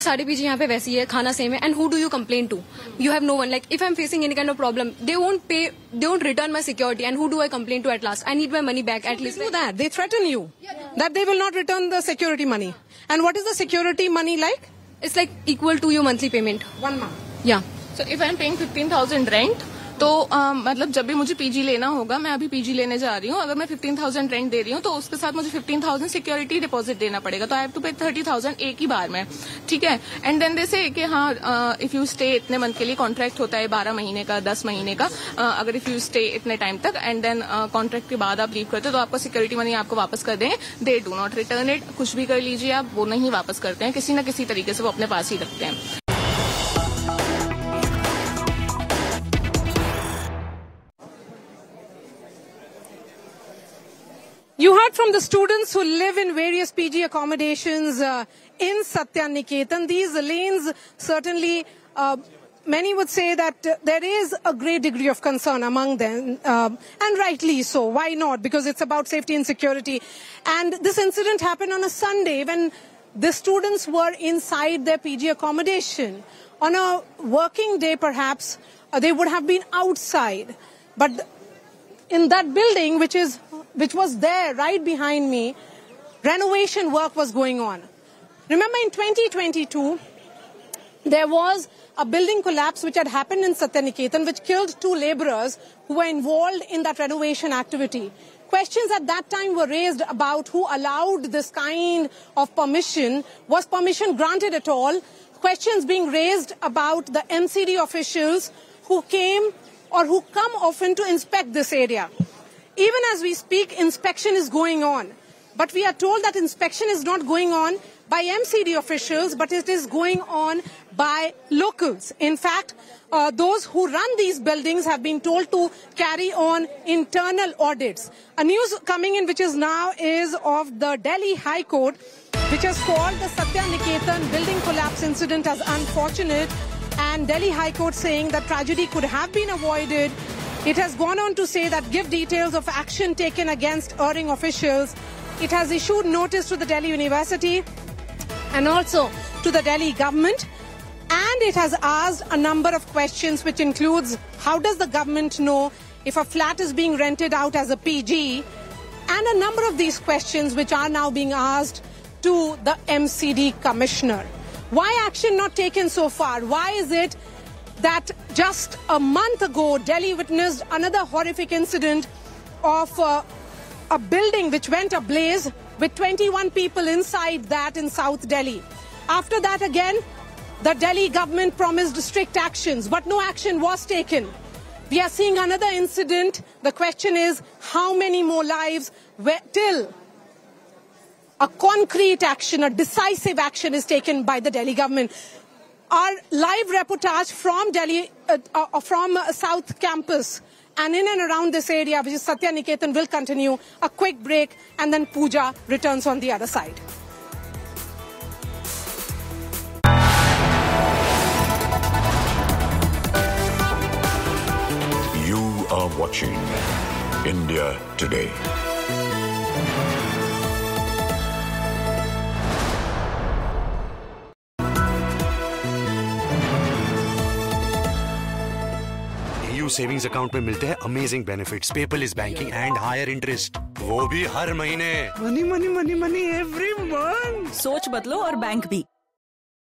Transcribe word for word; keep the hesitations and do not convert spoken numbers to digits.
सारे पीजी यहाँ पे वैसी है, खाना सेम है, and who do you complain to? You have no one. Like if I am facing any kind of problem, they won't पे, they won't return my security, and who do I complain to at last? I need my money back at least. They do that. They threaten you that they will not return the security money. And what is the security money like? It's like equal to your monthly payment. One month. Yeah. So if I am paying fifteen thousand rent, तो uh, मतलब जब भी मुझे PG लेना होगा, मैं अभी PG लेने जा रही हूँ, अगर मैं फिफ्टीन थाउजेंड रेंट दे रही हूँ तो उसके साथ मुझे फिफ्टीन थाउजेंड सिक्योरिटी डिपॉजिट देना पड़ेगा. तो आई हैव टू पे थर्टी थाउजेंड एक ही बार में. ठीक है. एंड देन दे से कि हाँ, इफ यू स्टे इतने मंथ के लिए कॉन्ट्रैक्ट होता है, बारह महीने का, दस महीने का. uh, अगर इफ यू स्टे इतने टाइम तक एंड देन कॉन्ट्रैक्ट के बाद आप लीव करते हो तो आपका सिक्योरिटी मनी आपको वापस कर दें. They do not return it. कुछ भी कर लीजिए आप, वो नहीं वापस करते हैं. किसी न किसी तरीके से वो अपने पास ही रखते हैं. You heard from the students who live in various P G accommodations uh, in Satya Niketan. These lanes certainly, uh, many would say that uh, there is a great degree of concern among them, uh, and rightly so. Why not? Because it's about safety and security. And this incident happened on a Sunday when the students were inside their P G accommodation. On a working day, perhaps, uh, they would have been outside. But in that building, which is which was there right behind me, renovation work was going on. Remember, in twenty twenty-two, there was a building collapse which had happened in Satya Niketan, which killed two laborers who were involved in that renovation activity. Questions at that time were raised about who allowed this kind of permission. Was permission granted at all? Questions being raised about the M C D officials who came or who come often to inspect this area. Even as we speak, inspection is going on. But we are told that inspection is not going on by M C D officials, but it is going on by locals. In fact, uh, those who run these buildings have been told to carry on internal audits. A news coming in which is now is of the Delhi High Court, which has called the Satya Niketan building collapse incident as unfortunate, and Delhi High Court saying that tragedy could have been avoided. It has gone on to say that give details of action taken against erring officials. It has issued notice to the Delhi University and also to the Delhi government. And it has asked a number of questions, which includes how does the government know if a flat is being rented out as a P G? And a number of these questions which are now being asked to the M C D commissioner. Why action not taken so far? Why is it that just a month ago, Delhi witnessed another horrific incident of uh, a building which went ablaze with twenty-one people inside that in South Delhi. After that again, the Delhi government promised strict actions, but no action was taken. We are seeing another incident. The question is, how many more lives where, till a concrete action, a decisive action is taken by the Delhi government? Our live reportage from Delhi, uh, uh, from uh, South Campus and in and around this area, which is Satya Niketan, will continue. A quick break, and then Pooja returns on the other side. You are watching India Today. Savings account में मिलते हैं amazing benefits, paperless banking and higher interest, वो भी हर महीने. Money money money money every month. सोच बदलो और bank भी.